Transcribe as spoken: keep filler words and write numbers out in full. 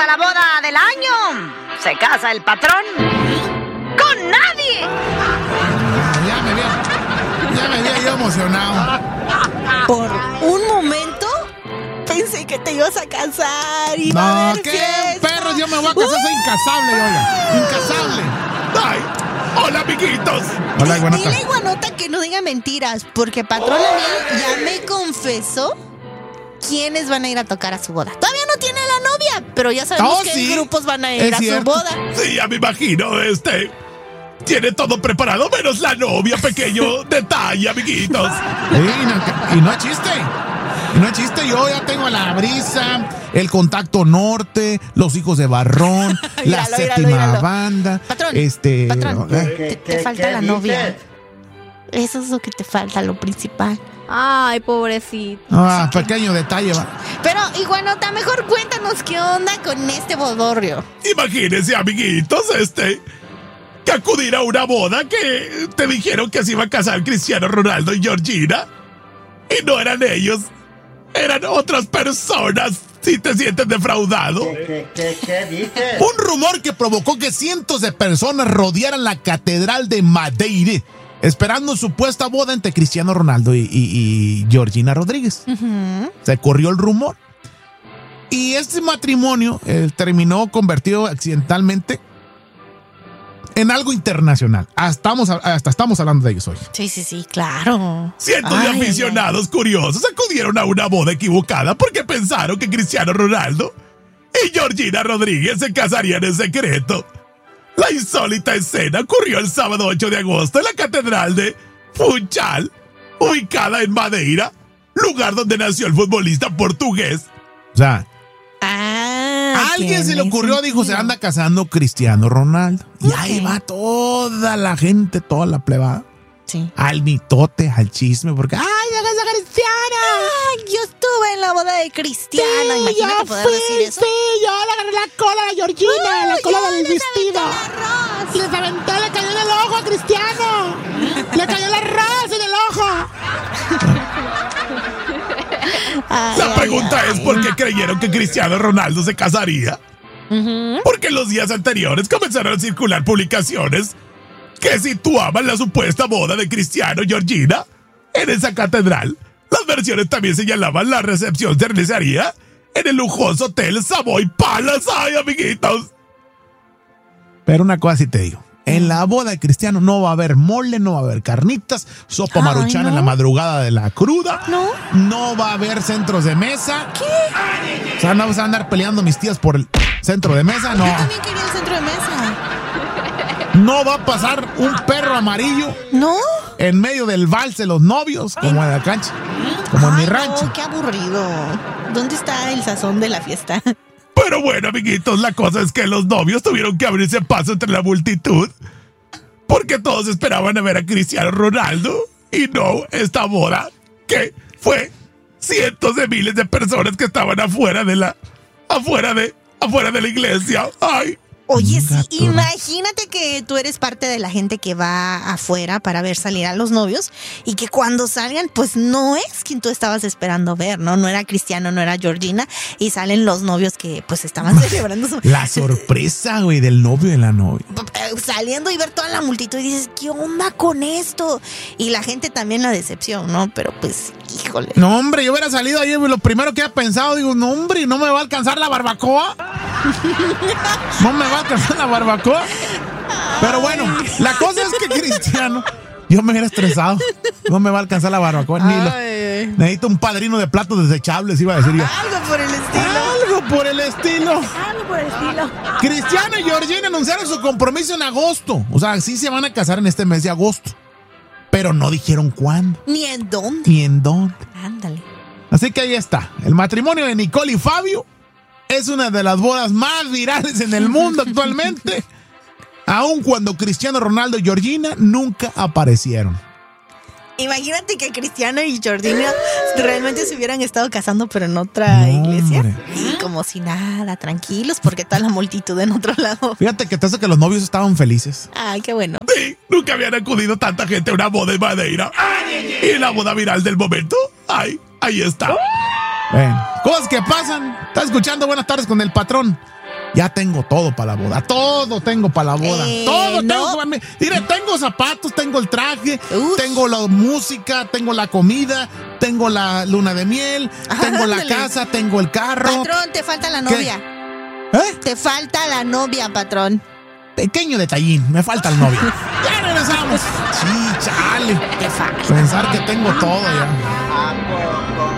comienza la boda del año. Se casa el patrón con nadie. Ya me había, ya me había yo emocionado. Por un momento pensé que te ibas a casar y iba a No, haber ¿qué fiesta. perros? Yo me voy a casar, soy incasable, oiga. Incasable. ¡Ay! ¡Hola, amiguitos! Hola, Iguanota. Dile a Iguanota que no diga mentiras, porque Patrón Aniel ya me confesó quiénes van a ir a tocar a su boda. Todavía no tiene la novia, pero ya sabemos Oh, qué sí. grupos van a ir Es a cierto. su boda. Sí, ya me imagino, este... Tiene todo preparado, menos la novia, pequeño detalle, amiguitos. Sí, y, no, y no es chiste. Y no es chiste, yo ya tengo la brisa, el contacto norte, los hijos de Barrón, la Míralo, séptima míralo, míralo. banda. Patrón, este, patrón, ¿eh? te, te falta la novia. Eso es lo que te falta, lo principal. Ay, pobrecito. Ah, pequeño detalle, va. Pero, Iguanota, mejor cuéntanos qué onda con este bodorrio. Imagínense, amiguitos, este... que acudir a una boda que te dijeron que se iba a casar Cristiano Ronaldo y Georgina. Y no eran ellos. Eran otras personas. Si te sientes defraudado. ¿Qué, qué, qué dices? Un rumor que provocó que cientos de personas rodearan la Catedral de Madeira, esperando supuesta boda entre Cristiano Ronaldo y, y, y Georgina Rodríguez. Uh-huh. Se corrió el rumor. Y este matrimonio eh, terminó convertido accidentalmente en algo internacional. Hasta estamos, hasta estamos hablando de ellos hoy. Sí, sí, sí, claro. Cientos Ay, de aficionados curiosos acudieron a una boda equivocada porque pensaron que Cristiano Ronaldo y Georgina Rodríguez se casarían en secreto. La insólita escena ocurrió el sábado ocho de agosto en la Catedral de Funchal, ubicada en Madeira, lugar donde nació el futbolista portugués. O sea, Ah, a alguien se le tiene ocurrió, dijo, se sentido. anda casando Cristiano Ronaldo. Y Ok. ahí va toda la gente, toda la plebada, Sí. al mitote, al chisme, porque ¡ay, se casa Cristiano! Ay, yo estuve en la boda de Cristiano. Imagínate poder decir eso. yo le agarré la cola a Georgina, la cola yo del les vestido. aventé el arroz. Les aventé, le cayó en el ojo a Cristiano. Le cayó el arroz en el ojo. Ay, La ay, pregunta ay. es por qué creyeron que Cristiano Ronaldo se casaría. Ujú. Porque en los días anteriores comenzaron a circular publicaciones que situaban la supuesta boda de Cristiano y Georgina en esa catedral. Las versiones también señalaban la recepción se realizaría en el lujoso hotel Savoy Palace. ¡Ay, amiguitos! Pero una cosa sí te digo. En la boda de Cristiano no va a haber mole, no va a haber carnitas, sopa Ay, maruchana ¿no? en la madrugada de la cruda. ¿No? No va a haber centros de mesa. ¿Qué? O sea, no vas a andar peleando mis tías por el centro de mesa, no. Yo también quería el centro de mesa. No va a pasar un perro amarillo ¿No? en medio del vals de los novios, como en la cancha, como en mi Ay, rancho. No, qué aburrido. ¿Dónde está el sazón de la fiesta? Pero bueno, amiguitos, la cosa es que los novios tuvieron que abrirse paso entre la multitud porque todos esperaban a ver a Cristiano Ronaldo y no esta boda que fue cientos de miles de personas que estaban afuera de la afuera de afuera de la iglesia. Ay, Oye, sí, Gato. imagínate que tú eres parte de la gente que va afuera para ver salir a los novios y que cuando salgan, pues no es quien tú estabas esperando ver, ¿no? No era Cristiano, no era Georgina y salen los novios que pues estaban celebrando su... La sorpresa, güey, del novio y de la novia. Saliendo y ver toda la multitud y dices, ¿qué onda con esto? Y la gente también la decepción, ¿no? Pero pues, híjole. No, hombre, yo hubiera salido ahí, lo primero que he pensado, digo, no, hombre, ¿no me va a alcanzar la barbacoa? No me va a alcanzar la barbacoa. Pero bueno, la cosa es que Cristiano, yo me hubiera estresado. No me va a alcanzar la barbacoa. Ni lo- Ay. necesito un padrino de platos desechables, iba a decir yo. Algo por el estilo. Algo por el estilo. Algo por el estilo. Cristiano y Georgina anunciaron su compromiso en agosto. O sea, sí se van a casar en este mes de agosto. Pero no dijeron cuándo Ni en dónde. ni en dónde. Ándale. Así que ahí está. El matrimonio de Nicole y Fabio es una de las bodas más virales en el mundo actualmente. Aun cuando Cristiano Ronaldo y Georgina nunca aparecieron. Imagínate que Cristiano y Georgina realmente se hubieran estado casando, pero en otra No, iglesia. hombre. Y como si nada, tranquilos, porque toda la multitud en otro lado. Fíjate que te hace que los novios estaban felices. Ay, qué bueno. sí, nunca habían acudido tanta gente a una boda en Madeira. Y la boda viral del momento, ay, ahí está. Bueno, cosas que pasan. Estás escuchando Buenas Tardes con el Patrón. Ya tengo todo para la boda. Todo tengo para la boda. Eh, todo no. tengo para mí. Mire, tengo zapatos, tengo el traje, Uf. tengo la música, tengo la comida, tengo la luna de miel, tengo la Ándale. casa, tengo el carro. Patrón, te falta la ¿Qué? novia. ¿Eh? Te falta la novia, patrón. Pequeño detallín, me falta el novio. Ya regresamos. Sí, chale. Te falta. Pensar que tengo todo ya. ¿A poco?